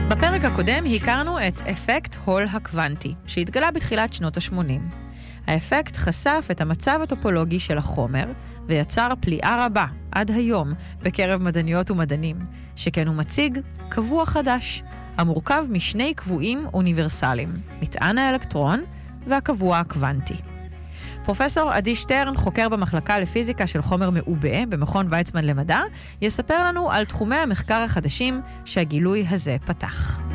בפרק הקודם הכרנו את אפקט הול הקוונטי, שהתגלה בתחילת שנות ה-80. האפקט חשף את המצב הטופולוגי של החומר, ויצר פליאה רבה, עד היום, בקרב מדעניות ומדענים, שכן הוא מציג קבוע חדש, המורכב משני קבועים אוניברסליים, מטען האלקטרון והקבוע הקוונטי. פרופסור עדי שטרן, חוקר במחלקה לפיזיקה של חומר מעובה במכון ויצמן למדע, יספר לנו על תחומי המחקר החדשים שהגילוי הזה פתח.